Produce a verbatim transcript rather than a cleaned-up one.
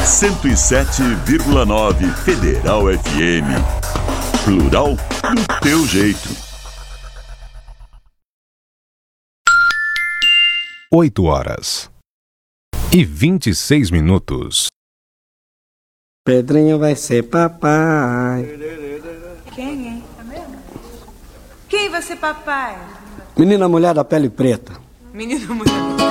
cento e sete vírgula nove Federal F M. Plural do teu jeito. Oito horas e vinte e seis minutos. Pedrinho vai ser papai. Quem, hein? Tá vendo? Quem vai ser papai? Menina mulher da pele preta. Menina mulher.